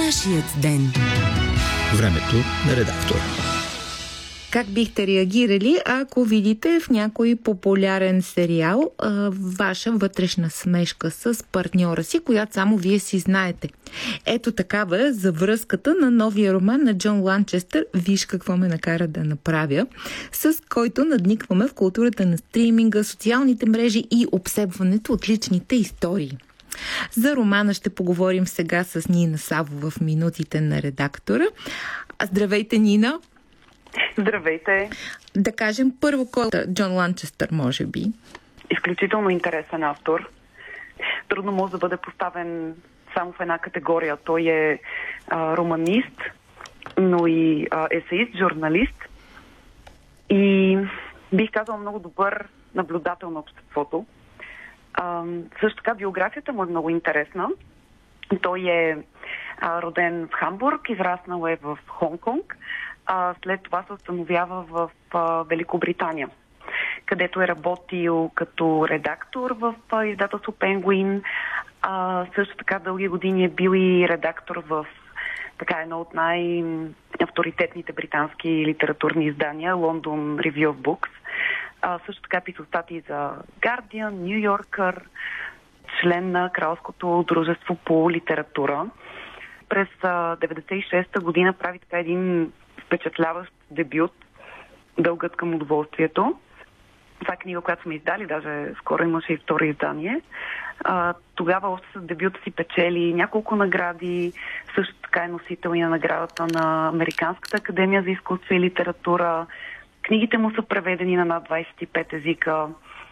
Нашият ден. Времето на редактора. Как бихте реагирали, ако видите в някой популярен сериал ваша вътрешна смешка с партньора си, която само вие си знаете? Ето такава е за връзката на новия роман на Джон Ланчестър "Виж какво ме накара да направя", с който надникваме в културата на стриминга, социалните мрежи и обсебването от личните истории. За романа ще поговорим сега с Нина Савова в минутите на редактора. Здравейте, Нина! Здравейте! Да кажем първо кой е Джон Ланчестър, може би. Изключително интересен автор. Трудно може да бъде поставен само в една категория. Той е романист, но и есеист, журналист и бих казала много добър наблюдател на обществото. Също така биографията му е много интересна. Той е роден в Хамбург, израснал е в Хонг-Конг, след това се установява в Великобритания, където е работил като редактор в издателство Пенгуин. Също така дълги години е бил и редактор в едно от най-авторитетните британски литературни издания, London Review of Books. Също така писал статии за Guardian, New Yorker, член на Кралското дружество по литература. През 1996 година прави така един впечатляващ дебют "Дългът към удоволствието". Това е книга, която сме издали, даже скоро имаше и второ издание. Тогава още с дебюта си печели няколко награди, също така е носител и на наградата на Американската академия за изкуство и литература. Книгите му са преведени на над 25 езика.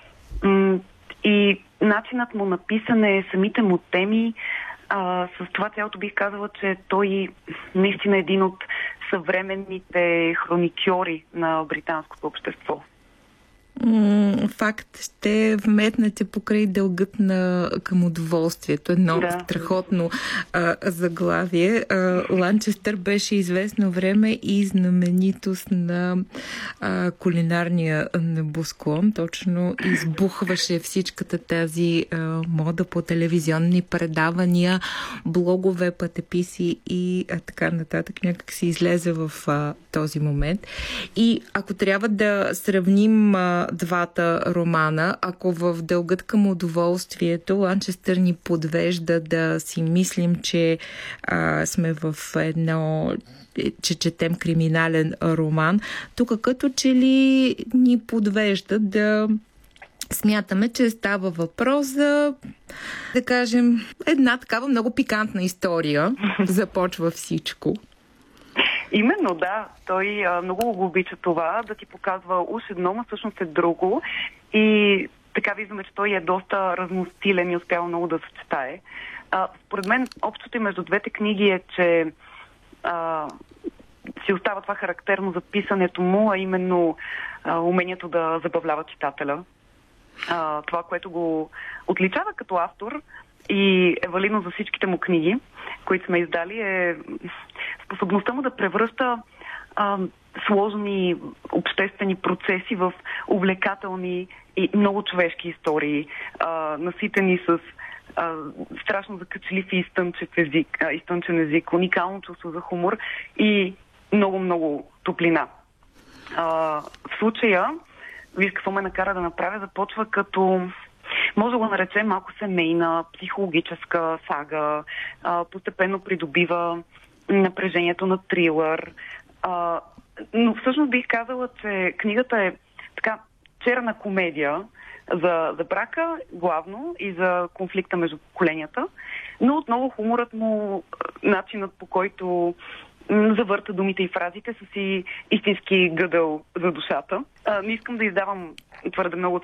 И начинът му на писане, самите му теми, с това цялото бих казала, че той наистина е един от съвременните хроникьори на британското общество. Факт, ще вметнете покрай "Дългът към удоволствието". Едно страхотно заглавие. Ланчестър беше известно време и знаменитост на кулинарния небосклон. Точно избухваше всичката тази мода по телевизионни предавания, блогове, пътеписи и така нататък. Някак си излезе в този момент. И ако трябва да сравним двата романа, ако в "Дългът към удоволствието" Ланчестър ни подвежда да си мислим, че сме в че четем криминален роман, тук като че ли ни подвежда да смятаме, че става въпрос за, да кажем, една такава много пикантна история. Започва всичко. Именно, да. Той много го обича това, да ти показва уж едно, но всъщност е друго. И така виждаме, че той е доста разностилен и успява много да съчетае. Според мен, общото и между двете книги е, че си остава това характерно за писането му, а именно умението да забавлява читателя. Това, което го отличава като автор и е валидно за всичките му книги, които сме издали, е способността му да превръща сложни обществени процеси в увлекателни и много човешки истории, наситени с страшно закачлив и изтънчен език, уникално чувство за хумор и много топлина. В случая, "Виж какво ме накара да направя", започва като, може да го наречем, малко семейна, психологическа сага. Постепенно придобива напрежението на трилър. Но всъщност бих казала, че книгата е така черна комедия за брака главно и за конфликта между поколенията. Но отново хуморът му, начинът по който завърта думите и фразите, са си истински гъдъл за душата. Не искам да издавам твърде много от